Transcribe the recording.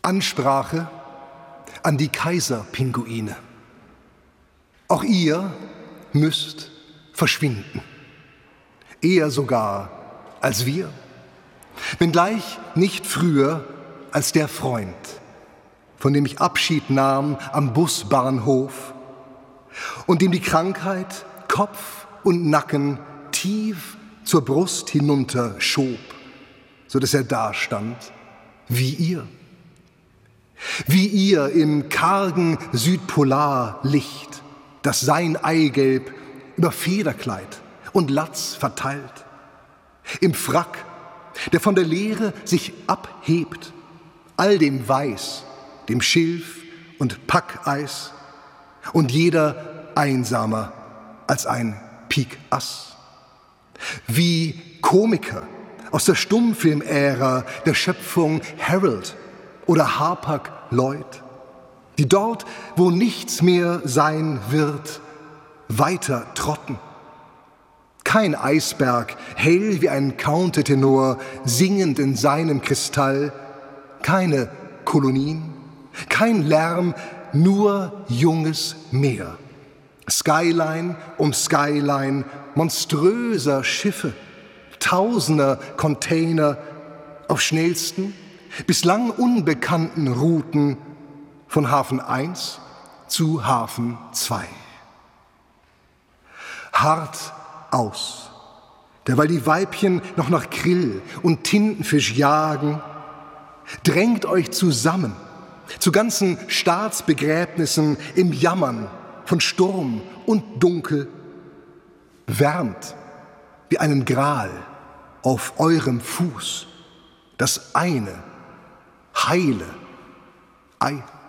Ansprache an die Kaiserpinguine. Auch ihr müsst verschwinden, eher sogar als wir, wenngleich nicht früher als der Freund, von dem ich Abschied nahm am Busbahnhof und dem die Krankheit Kopf und Nacken tief zur Brust hinunter schob, so dass er dastand wie ihr. Wie ihr im kargen Südpolarlicht, das sein Eigelb über Federkleid und Latz verteilt. Im Frack, der von der Leere sich abhebt, all dem Weiß, dem Schilf und Packeis und jeder einsamer als ein Pik-Ass. Wie Komiker aus der Stummfilmära der Schöpfung Harold oder Hapag Lloyd, die dort, wo nichts mehr sein wird, weiter trotten. Kein Eisberg, hell wie ein Countertenor, singend in seinem Kristall, keine Kolonien, kein Lärm, nur junges Meer. Skyline um Skyline, monströser Schiffe, tausender Container auf schnellsten, bislang unbekannten Routen von Hafen 1 zu Hafen 2. Hart aus, derweil die Weibchen noch nach Krill und Tintenfisch jagen, drängt euch zusammen zu ganzen Staatsbegräbnissen im Jammern von Sturm und Dunkel, wärmt wie einen Gral auf eurem Fuß das eine heile Ei.